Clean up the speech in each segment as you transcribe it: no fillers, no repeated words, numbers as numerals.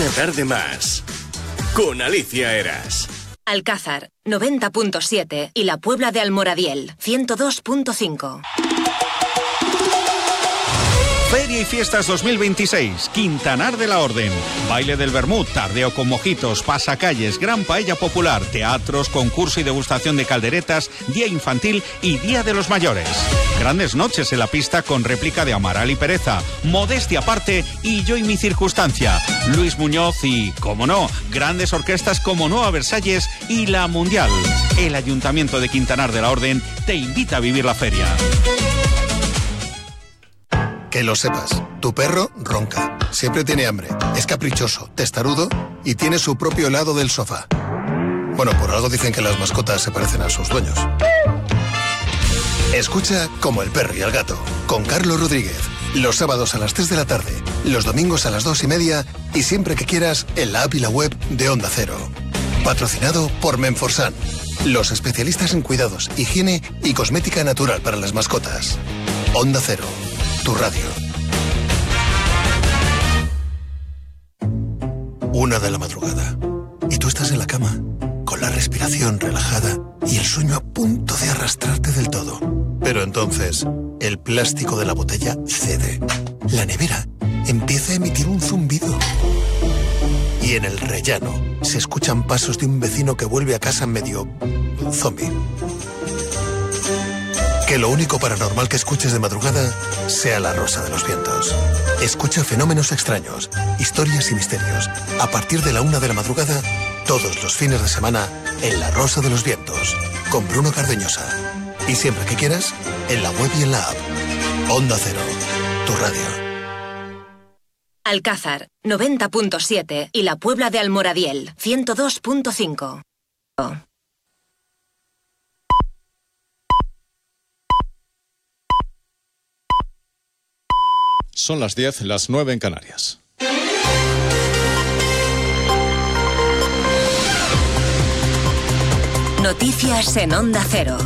Una tarde más con Alicia Eras. Alcázar, 90.7 y la Puebla de Almoradiel, 102.5. Feria y Fiestas 2026, Quintanar de la Orden. Baile del Vermut, tardeo con mojitos, pasacalles, gran paella popular, teatros, concurso y degustación de calderetas, día infantil y día de los mayores. Grandes noches en la pista con réplica de Amaral y Pereza, Modestia aparte y Yo y mi circunstancia. Luis Muñoz y, como no, grandes orquestas como Nueva Versalles y La Mundial. El Ayuntamiento de Quintanar de la Orden te invita a vivir la feria. Que lo sepas, tu perro ronca, siempre tiene hambre, es caprichoso, testarudo y tiene su propio lado del sofá. Bueno, por algo dicen que las mascotas se parecen a sus dueños. Escucha Como el perro y el gato, con Carlos Rodríguez, los sábados a las 3 de la tarde, los domingos a las 2:30 y siempre que quieras en la app y la web de Onda Cero. Patrocinado por Menforsan, los especialistas en cuidados, higiene y cosmética natural para las mascotas. Onda Cero. Tu radio. 1 de la madrugada. Y tú estás en la cama, con la respiración relajada y el sueño a punto de arrastrarte del todo. Pero entonces, el plástico de la botella cede. La nevera empieza a emitir un zumbido. Y en el rellano se escuchan pasos de un vecino que vuelve a casa medio zombie. Que lo único paranormal que escuches de madrugada sea La Rosa de los Vientos. Escucha fenómenos extraños, historias y misterios. A partir de la 1 de la madrugada, todos los fines de semana, en La Rosa de los Vientos, con Bruno Cardeñosa. Y siempre que quieras, en la web y en la app. Onda Cero, tu radio. Alcázar, 90.7 y la Puebla de Almoradiel, 102.5. Son las 10, las 9 en Canarias. Noticias en Onda Cero.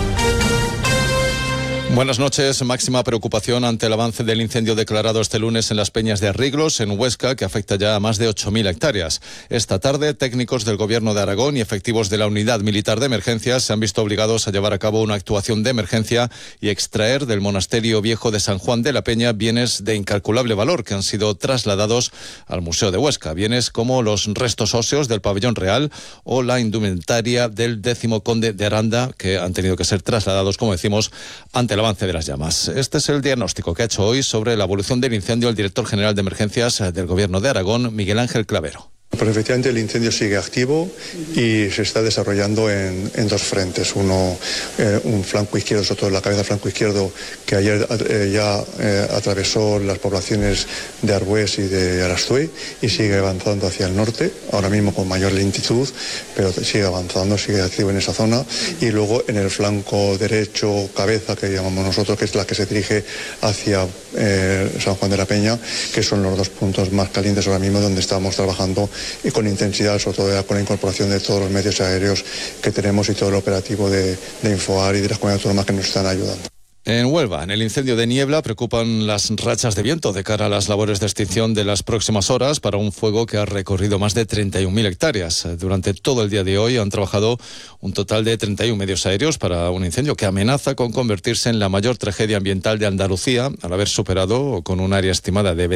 Buenas noches. Máxima preocupación ante el avance del incendio declarado este lunes en las Peñas de Arriglos, en Huesca, que afecta ya a más de 8.000 hectáreas. Esta tarde, técnicos del Gobierno de Aragón y efectivos de la Unidad Militar de Emergencias se han visto obligados a llevar a cabo una actuación de emergencia y extraer del Monasterio Viejo de San Juan de la Peña bienes de incalculable valor que han sido trasladados al Museo de Huesca. Bienes como los restos óseos del Pabellón Real o la indumentaria del 10º Conde de Aranda, que han tenido que ser trasladados, como decimos, ante el avance de las llamas. Este es el diagnóstico que ha hecho hoy sobre la evolución del incendio el director general de emergencias del Gobierno de Aragón, Miguel Ángel Clavero. Pues efectivamente el incendio sigue activo y se está desarrollando en dos frentes. Uno, un flanco izquierdo, sobre todo la cabeza flanco izquierdo, que ayer ya atravesó las poblaciones de Arbués y de Arastue y sigue avanzando hacia el norte, ahora mismo con mayor lentitud, pero sigue avanzando, sigue activo en esa zona. Y luego en el flanco derecho, cabeza, que llamamos nosotros, que es la que se dirige hacia San Juan de la Peña, que son los dos puntos más calientes ahora mismo donde estamos trabajando y con intensidad, sobre todo con la incorporación de todos los medios aéreos que tenemos y todo el operativo de Infoar y de las comunidades autónomas que nos están ayudando. En Huelva, en el incendio de Niebla, preocupan las rachas de viento de cara a las labores de extinción de las próximas horas para un fuego que ha recorrido más de 31.000 hectáreas. Durante todo el día de hoy han trabajado un total de 31 medios aéreos para un incendio que amenaza con convertirse en la mayor tragedia ambiental de Andalucía, al haber superado, con un área estimada de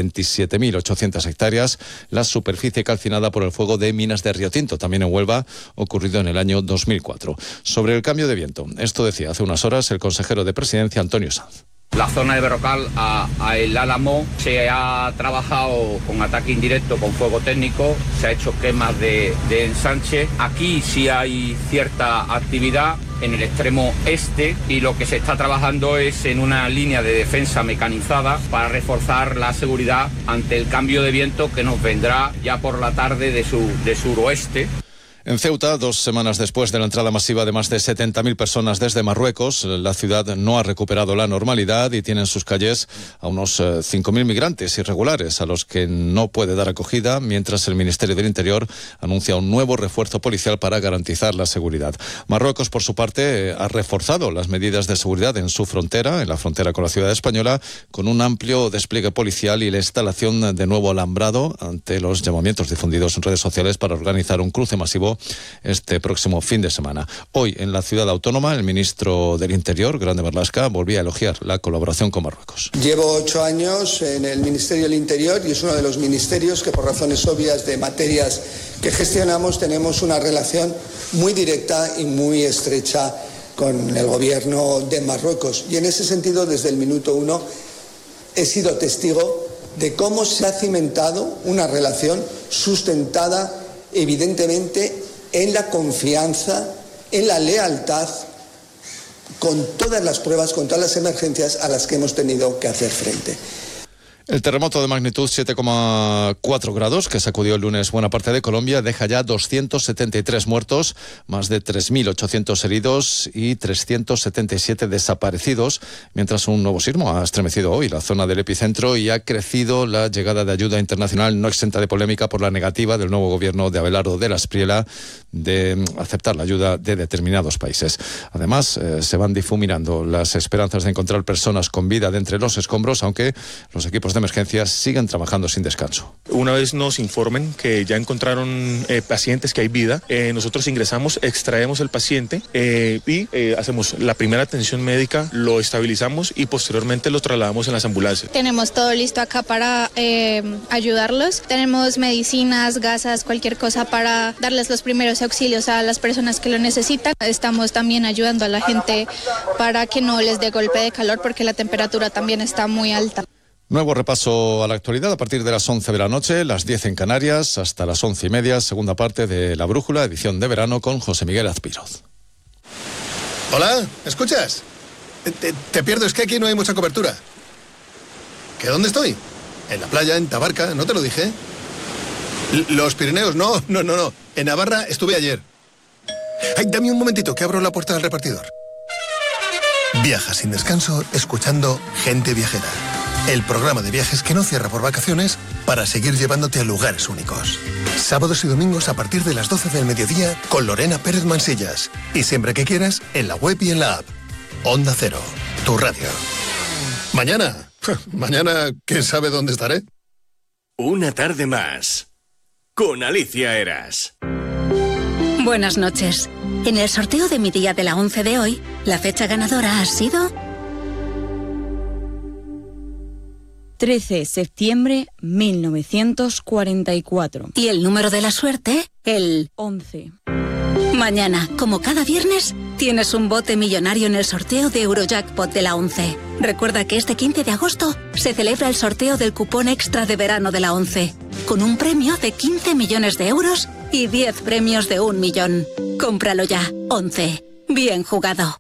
27.800 hectáreas, la superficie calcinada por el fuego de Minas de Río Tinto, también en Huelva, ocurrido en el año 2004. Sobre el cambio de viento, esto decía hace unas horas el consejero de Presidencia, Antonio Sanz. La zona de Berrocal a El Álamo se ha trabajado con ataque indirecto, con fuego técnico, se ha hecho quemas de ensanche. Aquí sí hay cierta actividad en el extremo este y lo que se está trabajando es en una línea de defensa mecanizada para reforzar la seguridad ante el cambio de viento que nos vendrá ya por la tarde de suroeste. En Ceuta, 2 semanas después de la entrada masiva de más de 70.000 personas desde Marruecos, la ciudad no ha recuperado la normalidad y tiene en sus calles a unos 5.000 migrantes irregulares a los que no puede dar acogida, mientras el Ministerio del Interior anuncia un nuevo refuerzo policial para garantizar la seguridad. Marruecos, por su parte, ha reforzado las medidas de seguridad en su frontera, en la frontera con la ciudad española, con un amplio despliegue policial y la instalación de nuevo alambrado ante los llamamientos difundidos en redes sociales para organizar un cruce masivo este próximo fin de semana. Hoy, en la ciudad autónoma, el ministro del Interior, Grande Marlaska, volvía a elogiar la colaboración con Marruecos. Llevo 8 años en el Ministerio del Interior y es uno de los ministerios que, por razones obvias de materias que gestionamos, tenemos una relación muy directa y muy estrecha con el gobierno de Marruecos. Y en ese sentido, desde el minuto 1, he sido testigo de cómo se ha cimentado una relación sustentada evidentemente en la confianza, en la lealtad, con todas las pruebas, con todas las emergencias a las que hemos tenido que hacer frente. El terremoto de magnitud 7,4 grados que sacudió el lunes buena parte de Colombia deja ya 273 muertos, más de 3.800 heridos y 377 desaparecidos, mientras un nuevo sismo ha estremecido hoy la zona del epicentro y ha crecido la llegada de ayuda internacional no exenta de polémica por la negativa del nuevo gobierno de Abelardo de la Espriella de aceptar la ayuda de determinados países. Además, se van difuminando las esperanzas de encontrar personas con vida de entre los escombros, aunque los equipos de emergencias siguen trabajando sin descanso. Una vez nos informen que ya encontraron pacientes, que hay vida, nosotros ingresamos, extraemos el paciente y hacemos la primera atención médica, lo estabilizamos y posteriormente lo trasladamos en las ambulancias. Tenemos todo listo acá para ayudarlos. Tenemos medicinas, gasas, cualquier cosa para darles los primeros auxilios a las personas que lo necesitan. Estamos también ayudando a la gente para que no les dé golpe de calor porque la temperatura también está muy alta. Nuevo repaso a la actualidad a partir de las 11 de la noche, las 10 en Canarias, hasta las 11:30, segunda parte de La Brújula, edición de verano con José Miguel Azpiroz. Hola, ¿me escuchas? Te pierdo, es que aquí no hay mucha cobertura. ¿Que dónde estoy? En la playa, en Tabarca, ¿no te lo dije? Los Pirineos, no. En Navarra estuve ayer. Ay, dame un momentito, que abro la puerta del repartidor. Viaja sin descanso escuchando Gente Viajera. El programa de viajes que no cierra por vacaciones para seguir llevándote a lugares únicos. Sábados y domingos a partir de las 12 del mediodía con Lorena Pérez Mansillas. Y siempre que quieras, en la web y en la app. Onda Cero, tu radio. Mañana, ¿quién sabe dónde estaré? Una tarde más con Alicia Eras. Buenas noches. En el sorteo de mi día de la 11 de hoy, la fecha ganadora ha sido 13 de septiembre 1944. Y el número de la suerte, el 11. Mañana, como cada viernes, tienes un bote millonario en el sorteo de Eurojackpot de la 11. Recuerda que este 15 de agosto se celebra el sorteo del cupón extra de verano de la 11, con un premio de 15 millones de euros y 10 premios de 1 millón. Cómpralo ya, 11. Bien jugado.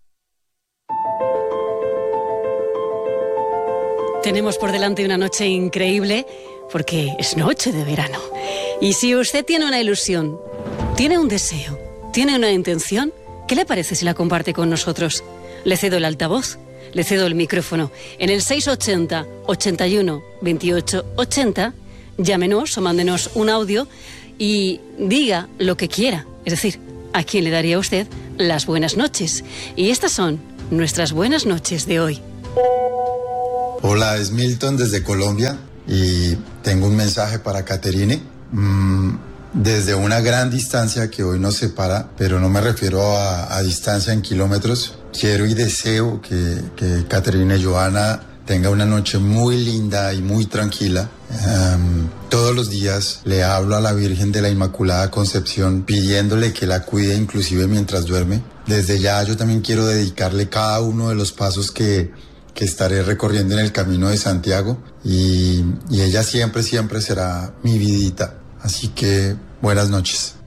Tenemos por delante una noche increíble porque es noche de verano. Y si usted tiene una ilusión, tiene un deseo, tiene una intención, ¿qué le parece si la comparte con nosotros? Le cedo el altavoz, le cedo el micrófono. En el 680 81 28 80, llámenos o mándenos un audio y diga lo que quiera. Es decir, ¿a quién le daría usted las buenas noches? Y estas son nuestras buenas noches de hoy. Hola, es Milton desde Colombia y tengo un mensaje para Caterine. Desde una gran distancia que hoy nos separa, pero no me refiero a distancia en kilómetros, quiero y deseo que Caterine Johanna tenga una noche muy linda y muy tranquila. Todos los días le hablo a la Virgen de la Inmaculada Concepción pidiéndole que la cuide inclusive mientras duerme. Desde ya yo también quiero dedicarle cada uno de los pasos que estaré recorriendo en el camino de Santiago y ella siempre será mi vidita. Así que buenas noches.